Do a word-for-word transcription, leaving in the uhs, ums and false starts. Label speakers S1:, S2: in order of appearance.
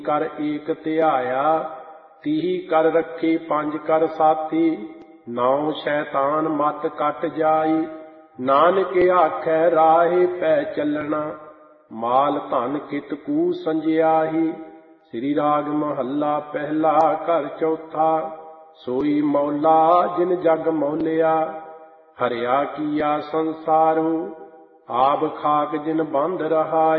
S1: ਕਰ ਏਕ ਧਿਆਇਆ। ਤੀਹ ਕਰ ਰੱਖੇ ਪੰਜ ਕਰ ਸਾਥੀ, ਨੌ ਸ਼ੈਤਾਨ ਮਤ ਕੱਟ ਜਾਈ। ਨਾਨਕ ਆਖੈ ਰਾਹੇ ਪੈ ਚੱਲਣਾ, ਮਾਲ ਧਨ ਕਿਤ ਕੂ ਸੰਜਿਆਹੀ। ਸ੍ਰੀ ਰਾਗ ਮਹੱਲਾ ਪਹਿਲਾ ਘਰ ਚੌਥਾ। ਸੋਈ ਮੌਲਾ ਜਿਨ ਜਗ ਮੌਲਿਆ, ਹਰਿਆ ਕੀਆ ਸੰਸਾਰੂ। ਆਬ ਖਾਕ ਜਿਨ ਬੰਧ ਰਹਾਈ।